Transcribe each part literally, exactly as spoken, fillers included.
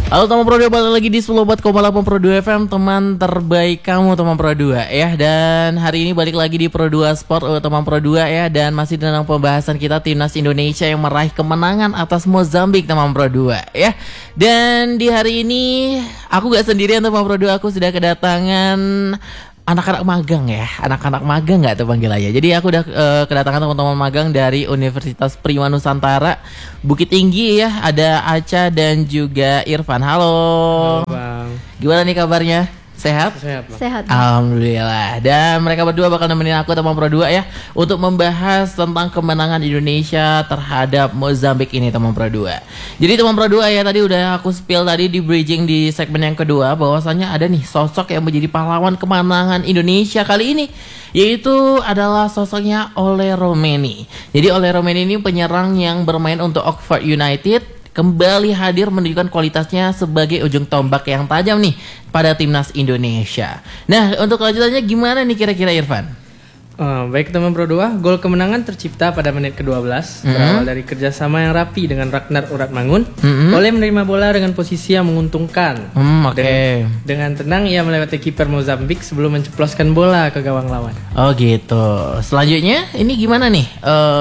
Halo teman Pro dua, balik lagi di sepuluh empat koma delapan Pro dua F M, teman terbaik kamu teman Pro dua ya. Dan hari ini balik lagi di Pro dua Sport uh, teman Pro dua ya. Dan masih dalam pembahasan kita timnas Indonesia yang meraih kemenangan atas Mozambik teman Pro dua ya. Dan di hari ini aku gak sendirian teman Pro dua, aku sudah kedatangan anak-anak magang ya, anak-anak magang nggak tuh panggilannya. Jadi aku udah uh, kedatangan teman-teman magang dari Universitas Prima Nusantara Bukit Tinggi ya. Ada Acha dan juga Irfan. Halo. Halo Bang. Gimana nih kabarnya? Sehat? Sehat, Bang. Sehat. Alhamdulillah. Dan mereka berdua bakal nemenin aku teman Pro dua ya untuk membahas tentang kemenangan Indonesia terhadap Mozambik ini teman Pro dua. Jadi teman Pro dua ya, tadi udah aku spill tadi di bridging di segmen yang kedua bahwasanya ada nih sosok yang menjadi pahlawan kemenangan Indonesia kali ini, yaitu adalah sosoknya Ole Romeni. Jadi Ole Romeni ini penyerang yang bermain untuk Oxford United, kembali hadir menunjukkan kualitasnya sebagai ujung tombak yang tajam nih pada timnas Indonesia. Nah, untuk kelanjutannya gimana nih kira-kira Irfan? Uh, baik teman Pro dua, gol kemenangan tercipta pada menit kedua belas mm-hmm. berawal dari kerjasama yang rapi dengan Ragnar Uratmangun. Mm-hmm. Oleh menerima bola dengan posisi yang menguntungkan. Mm, Oke. Okay. Dengan, dengan tenang ia melewati kiper Mozambik sebelum menceploskan bola ke gawang lawan. Oh gitu. Selanjutnya ini gimana nih,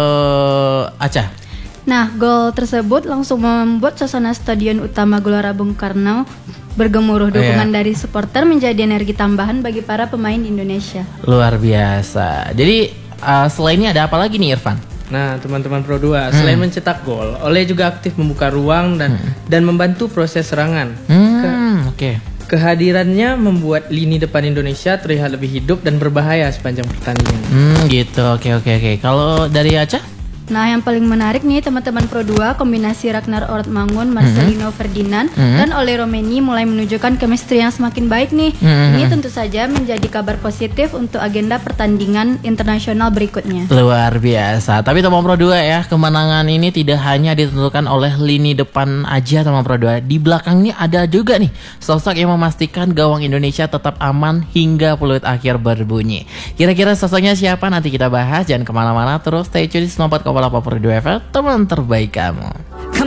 uh, Acha? Nah, gol tersebut langsung membuat suasana stadion utama Gelora Bung Karno bergemuruh. Dukungan oh, iya. dari supporter menjadi energi tambahan bagi para pemain Indonesia. Luar biasa. Jadi uh, selain ini ada apa lagi nih Irfan? Nah, teman-teman Pro dua, hmm. selain mencetak gol, Ole juga aktif membuka ruang dan hmm. dan membantu proses serangan. Hmm, Ke- Oke. Okay. Kehadirannya membuat lini depan Indonesia terlihat lebih hidup dan berbahaya sepanjang pertandingan. Hmm, gitu. Oke, oke, oke. Kalau dari Acha? Nah, yang paling menarik nih teman-teman Pro dua, kombinasi Ragnar Uratmangun, Marcelino mm-hmm. Ferdinand, mm-hmm. dan Ole Romeni mulai menunjukkan chemistry yang semakin baik nih. Mm-hmm. Ini tentu saja menjadi kabar positif untuk agenda pertandingan internasional berikutnya. Luar biasa. Tapi teman Pro dua ya, kemenangan ini tidak hanya ditentukan oleh lini depan aja teman Pro dua. Di belakangnya ada juga nih sosok yang memastikan gawang Indonesia tetap aman hingga peluit akhir berbunyi. Kira-kira sosoknya siapa? Nanti kita bahas. Jangan kemana-mana, terus stay tune di sembilan puluh empat koma delapan Pro dua F M, teman terbaik kamu.